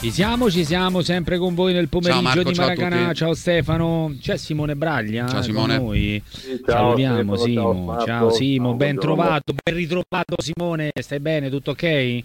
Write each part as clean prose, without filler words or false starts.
Ci siamo sempre con voi nel pomeriggio. Ciao Marco, di Maracanã. Ciao Stefano. C'è Simone Braglia. Ciao Simone. Con noi. Sì, Salutiamo Stefano, Simo. Ciao Simo, ben trovato, ben ritrovato Simone. Stai bene? Tutto ok?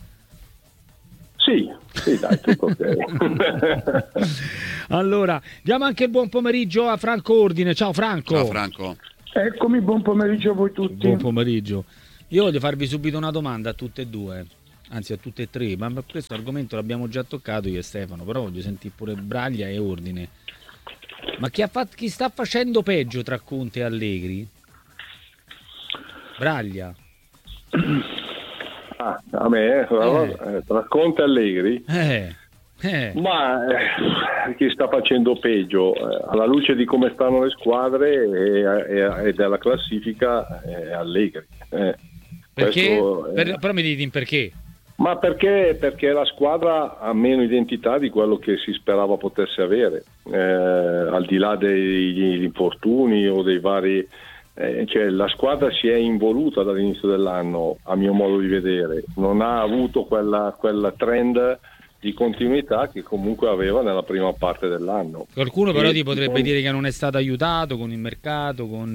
Sì, dai, tutto ok. Allora, diamo anche il buon pomeriggio a Franco Ordine. Ciao Franco. Ciao Franco. Eccomi, buon pomeriggio a voi tutti. Buon pomeriggio. Io voglio farvi subito una domanda a tutte e due. Anzi a tutte e tre, ma questo argomento l'abbiamo già toccato io e Stefano, però voglio sentire pure Braglia e Ordine. Ma chi sta facendo peggio tra Conte e Allegri? Braglia. A me, tra Conte e Allegri? Ma chi sta facendo peggio? Alla luce di come stanno le squadre e della classifica è Allegri. Perché? Però mi dite perché? Ma perché la squadra ha meno identità di quello che si sperava potesse avere, al di là degli infortuni o dei vari, cioè la squadra si è involuta dall'inizio dell'anno, a mio modo di vedere, non ha avuto quella trend di continuità che comunque aveva nella prima parte dell'anno. Qualcuno però ti potrebbe dire che non è stato aiutato con il mercato, con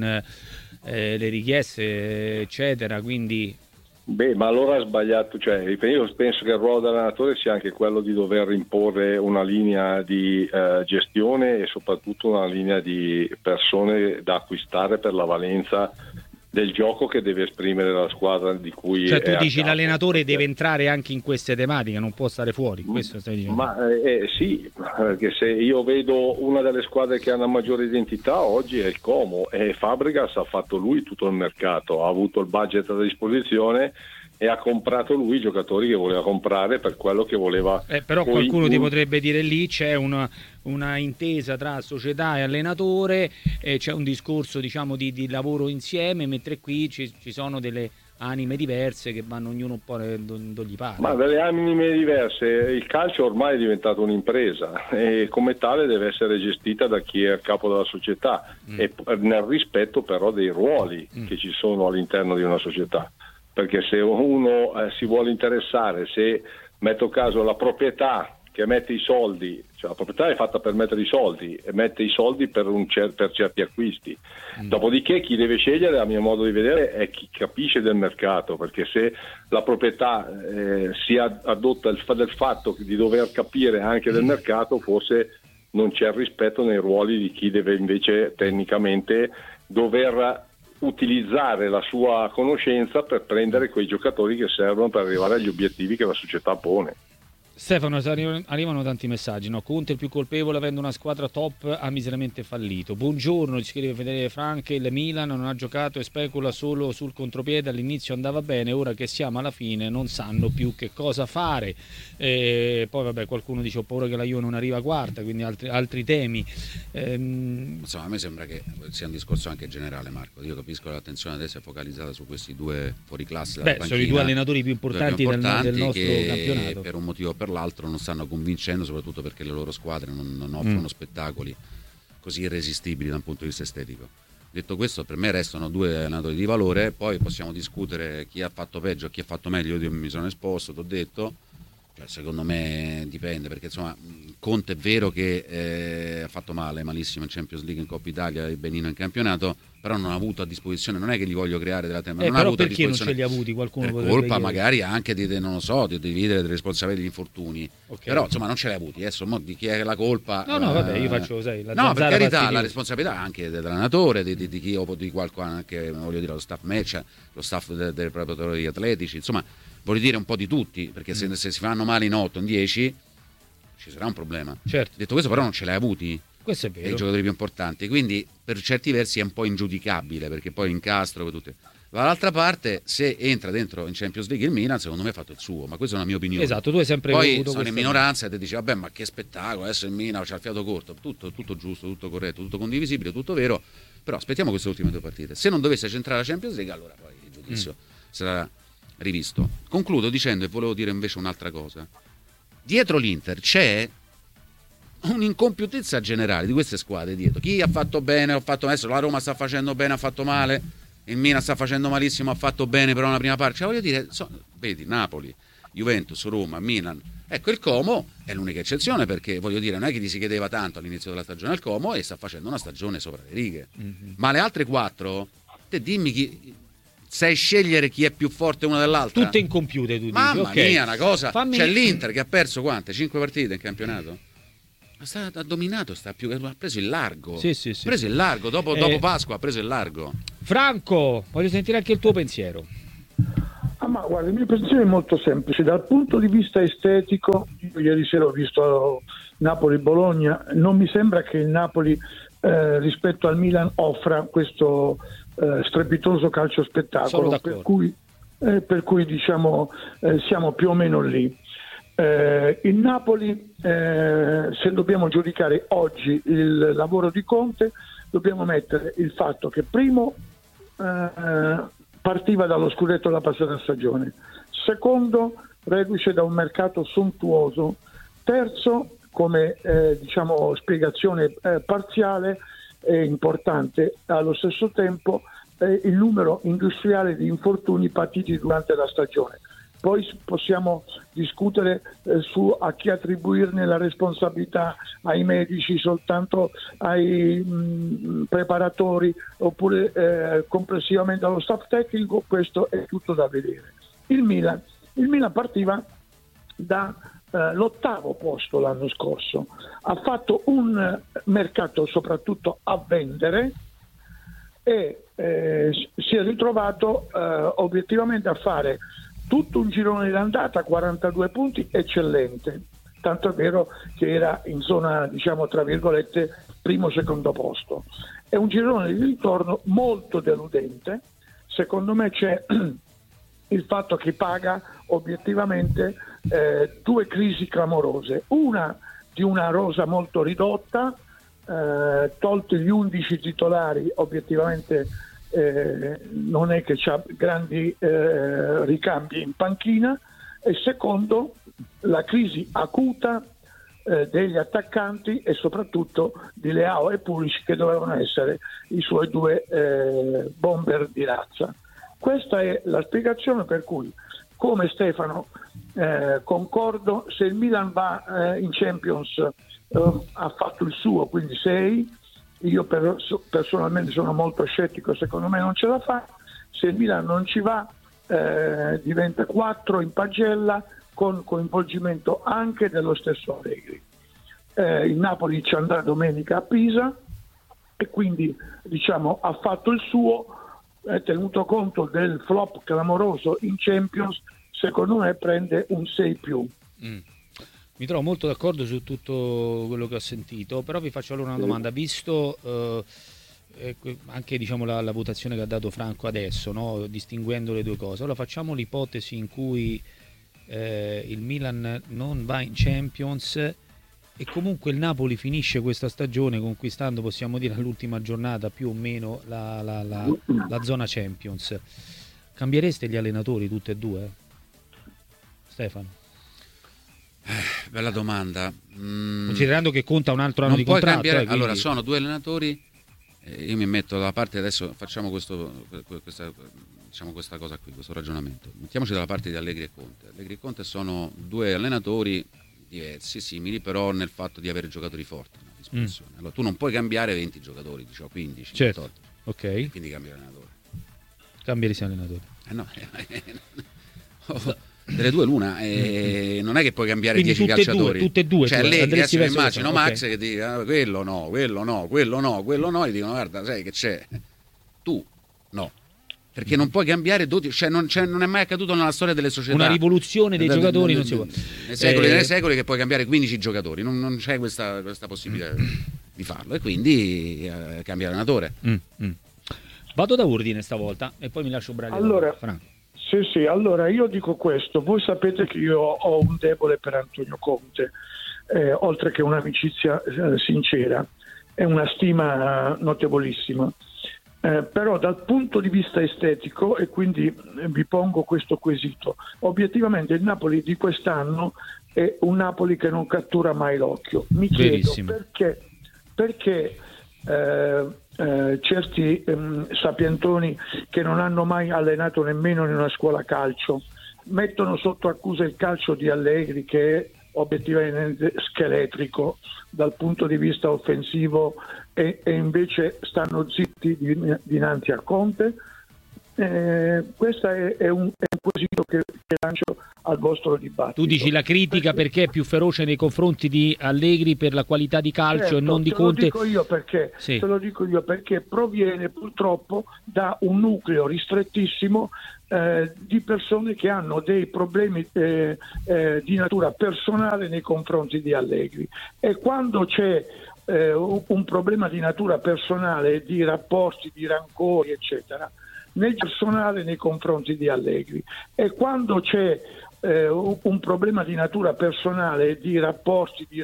le richieste eccetera, quindi... Beh, ma allora ha sbagliato, cioè io penso che il ruolo dell'allenatore sia anche quello di dover imporre una linea di gestione e soprattutto una linea di persone da acquistare per la valenza del gioco che deve esprimere la squadra di cui cioè tu dici l'allenatore deve entrare anche in queste tematiche, non può stare fuori, questo stai dicendo? Ma sì, perché se io vedo una delle squadre che ha una maggiore identità oggi è il Como, e Fabregas ha fatto lui tutto il mercato, ha avuto il budget a disposizione e ha comprato lui i giocatori che voleva comprare per quello che voleva. Però qualcuno ti potrebbe dire lì c'è una intesa tra società e allenatore, c'è un discorso diciamo di lavoro insieme, mentre qui ci sono delle anime diverse che vanno ognuno un po' dove gli pare. Ma delle anime diverse, il calcio ormai è diventato un'impresa e come tale deve essere gestita da chi è a capo della società e nel rispetto però dei ruoli che ci sono all'interno di una società. Perché se uno si vuole interessare, se metto caso la proprietà che mette i soldi, cioè la proprietà è fatta per mettere i soldi e mette i soldi per certi acquisti. Dopodiché chi deve scegliere, a mio modo di vedere, è chi capisce del mercato, perché se la proprietà si adotta del fatto di dover capire anche del mercato, forse non c'è il rispetto nei ruoli di chi deve invece tecnicamente dover utilizzare la sua conoscenza per prendere quei giocatori che servono per arrivare agli obiettivi che la società pone. Stefano, arrivano tanti messaggi, no? Conte il più colpevole, avendo una squadra top ha miseramente fallito. Buongiorno, ci scrive Fedele Franche, il Milan non ha giocato e specula solo sul contropiede, all'inizio andava bene, ora che siamo alla fine non sanno più che cosa fare. Poi vabbè, qualcuno dice ho paura che la Juve non arriva quarta, quindi altri temi. Insomma, a me sembra che sia un discorso anche generale, Marco. Io capisco che l'attenzione adesso è focalizzata su questi due fuoriclasse dalla panchina, sono i due allenatori più importanti del nostro campionato. Per un motivo o per l'altro non stanno convincendo, soprattutto perché le loro squadre non offrono spettacoli così irresistibili da un punto di vista estetico. Detto questo, per me restano due allenatori di valore, poi possiamo discutere chi ha fatto peggio e chi ha fatto meglio. Io mi sono esposto, ti ho detto, cioè, secondo me dipende, perché insomma Conte è vero che ha fatto malissimo in Champions League, in Coppa Italia e benino in campionato, però non ha avuto a disposizione, non è che gli voglio creare della tema, non ha avuto perché non ce li ha avuti? Qualcuno per colpa magari anche di non lo so, di dividere delle responsabilità degli infortuni, però insomma non ce li ha avuti. Adesso di chi è la colpa? No, vabbè, io faccio la no, per carità, la responsabilità anche dell'allenatore, di chi o di qualcuno, anche voglio dire lo staff match, lo staff dei preparatori atletici, insomma voglio dire un po' di tutti, perché se si fanno male in 8, in 10 ci sarà un problema. Certo. Detto questo, però non ce l'hai avuti. Questo è vero. I giocatori più importanti, quindi per certi versi è un po' ingiudicabile, perché poi incastro tutte. Dall'altra parte, se entra dentro in Champions League il Milan, secondo me ha fatto il suo, ma questa è una mia opinione. Esatto, tu hai sempre poi avuto sono in minoranza e ti dici vabbè, ma che spettacolo, adesso il Milan c'ha il fiato corto, tutto giusto, tutto corretto, tutto condivisibile, tutto vero, però aspettiamo queste ultime due partite. Se non dovesse centrare la Champions League, allora poi il giudizio sarà rivisto. Concludo dicendo, e volevo dire invece un'altra cosa. Dietro l'Inter c'è un'incompiutezza generale di queste squadre dietro. Chi ha fatto bene, ha fatto adesso la Roma sta facendo bene, ha fatto male, il Milan sta facendo malissimo, ha fatto bene però nella prima parte. Cioè voglio dire, vedi, Napoli, Juventus, Roma, Milan, Ecco, il Como è l'unica eccezione, perché voglio dire, non è che gli si chiedeva tanto all'inizio della stagione al Como e sta facendo una stagione sopra le righe. Ma le altre 4, te dimmi sai scegliere chi è più forte una dell'altra? Tutte incompiute, tu dici. Mamma mia, una cosa. C'è l'Inter che ha perso quante? 5 partite in campionato? Ha dominato, ha preso il largo. Sì. Ha preso il largo, dopo Pasqua ha preso il largo. Franco, voglio sentire anche il tuo pensiero. Ma guarda, il mio pensiero è molto semplice. Dal punto di vista estetico, io ieri sera ho visto Napoli-Bologna, non mi sembra che il Napoli rispetto al Milan offra questo strepitoso calcio spettacolo, per cui diciamo siamo più o meno lì. Il Napoli, se dobbiamo giudicare oggi il lavoro di Conte, dobbiamo mettere il fatto che primo partiva dallo scudetto della passata stagione, secondo reduce da un mercato sontuoso, terzo come spiegazione parziale e importante allo stesso tempo il numero industriale di infortuni patiti durante la stagione. Poi possiamo discutere su a chi attribuirne la responsabilità, ai medici, soltanto ai preparatori, oppure complessivamente allo staff tecnico. Questo è tutto da vedere. Il Milan partiva da l'8° posto l'anno scorso, ha fatto un mercato soprattutto a vendere e si è ritrovato obiettivamente a fare tutto un girone d'andata, 42 punti, eccellente, tanto è vero che era in zona, diciamo tra virgolette, primo-secondo posto. È un girone di ritorno molto deludente. Secondo me c'è il fatto che paga obiettivamente due crisi clamorose, una di una rosa molto ridotta, tolti gli 11 titolari, obiettivamente non è che c'ha grandi ricambi in panchina, e secondo la crisi acuta degli attaccanti e soprattutto di Leao e Pulisic, che dovevano essere i suoi due bomber di razza. Questa è la spiegazione per cui, come Stefano, concordo, se il Milan va in Champions ha fatto il suo, quindi 6. Io personalmente sono molto scettico, secondo me non ce la fa. Se il Milan non ci va diventa 4 in pagella, con coinvolgimento anche dello stesso Allegri. Il Napoli ci andrà domenica a Pisa e quindi diciamo ha fatto il suo, tenuto conto del flop clamoroso in Champions, secondo me prende un 6+. Mi trovo molto d'accordo su tutto quello che ho sentito, però vi faccio allora una domanda, visto anche diciamo la votazione che ha dato Franco adesso, no? Distinguendo le due cose. Allora facciamo l'ipotesi in cui il Milan non va in Champions e comunque il Napoli finisce questa stagione conquistando, possiamo dire, all'ultima giornata più o meno la zona Champions. Cambiereste gli allenatori tutti e due? Stefano? Bella domanda. Considerando che conta un altro anno di contratto. Cambiare. Allora, sono due allenatori, io mi metto dalla parte, adesso facciamo questa cosa qui, questo ragionamento. Mettiamoci dalla parte di Allegri e Conte. Allegri e Conte sono due allenatori diversi, simili, però nel fatto di avere giocatori forti a disposizione. Allora, tu non puoi cambiare 20 giocatori, diciamo 15, certo. 14. Ok. Quindi cambia allenatore. Cambieresti allenatore. Delle due l'una, non è che puoi cambiare 10 calciatori. Tutte e due. Cioè Allegri, adesso mi immagino Max che dice quello no, e dicono guarda, sai che c'è? Tu no. Perché non puoi cambiare 12, cioè non è mai accaduto nella storia delle società. Una rivoluzione dei giocatori non si può. Nei secoli che puoi cambiare 15 giocatori, non c'è questa possibilità di farlo, e quindi cambia allenatore. Vado da Urdine stavolta e poi mi lascio Braga. Allora, Franco. Sì, allora io dico questo, voi sapete che io ho un debole per Antonio Conte, oltre che un'amicizia sincera, è una stima notevolissima, però dal punto di vista estetico, e quindi vi pongo questo quesito, obiettivamente il Napoli di quest'anno è un Napoli che non cattura mai l'occhio. Mi chiedo perché certi sapientoni che non hanno mai allenato nemmeno in una scuola calcio mettono sotto accusa il calcio di Allegri, che obiettivamente scheletrico dal punto di vista offensivo e invece stanno zitti dinanzi a Conte? Questo è un quesito che lancio al vostro dibattito. Tu dici la critica perché è più feroce nei confronti di Allegri per la qualità di calcio, certo, e non di Conte? Te lo dico io perché proviene purtroppo da un nucleo ristrettissimo di persone che hanno dei problemi di natura personale nei confronti di Allegri, e quando c'è un problema di natura personale, di rapporti, di rancori eccetera, nel personale nei confronti di Allegri, e quando c'è un problema di natura personale, di rapporti, di